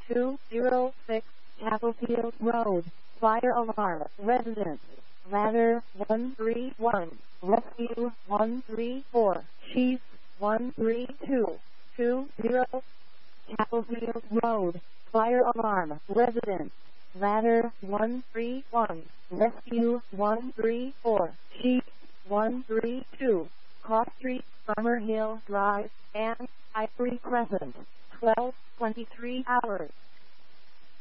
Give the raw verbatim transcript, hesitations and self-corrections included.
two oh six Chapelfield Road, fire alarm, residence, ladder one three one, rescue one three four, chief one three two, two oh, Chapelfield Road, fire alarm, residence, ladder one three one, rescue one three four, chief one three two, Cross Street, Summer Hill Drive, and Ivory Crescent, twelve twenty-three hours.